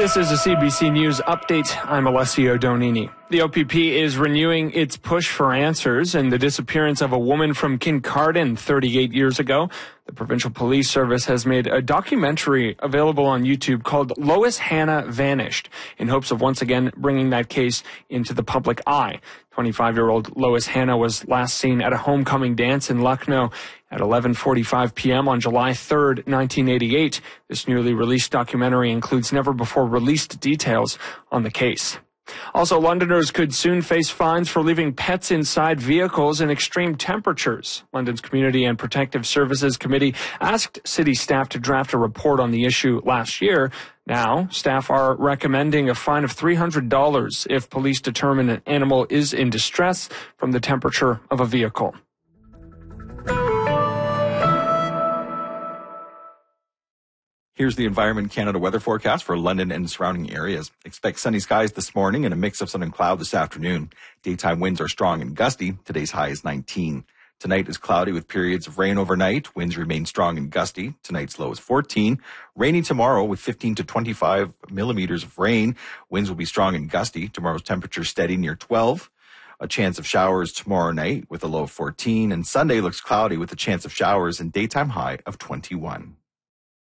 This is a CBC News update. I'm Alessio Donini. The OPP is renewing its push for answers in the disappearance of a woman from Kincardine 38 years ago. The Provincial Police Service has made a documentary available on YouTube called Lois Hannah Vanished in hopes of once again bringing that case into the public eye. 25-year-old Lois Hannah was last seen at a homecoming dance in Lucknow at 11:45 p.m. on July 3rd, 1988. This newly released documentary includes never-before-released details on the case. Also, Londoners could soon face fines for leaving pets inside vehicles in extreme temperatures. London's Community and Protective Services Committee asked city staff to draft a report on the issue last year. Now, staff are recommending a fine of $300 if police determine an animal is in distress from the temperature of a vehicle. Here's the Environment Canada weather forecast for London and surrounding areas. Expect sunny skies this morning and a mix of sun and cloud this afternoon. Daytime winds are strong and gusty. Today's high is 19. Tonight is cloudy with periods of rain overnight. Winds remain strong and gusty. Tonight's low is 14. Rainy tomorrow with 15 to 25 millimeters of rain. Winds will be strong and gusty. Tomorrow's temperature steady near 12. A chance of showers tomorrow night with a low of 14. And Sunday looks cloudy with a chance of showers and daytime high of 21.